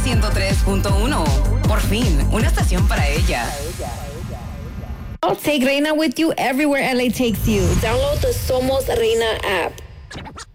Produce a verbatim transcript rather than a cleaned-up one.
ciento tres punto uno. Por fin, una estación para ella. Take Reina with you everywhere L A takes you. Download the Somos Reina app.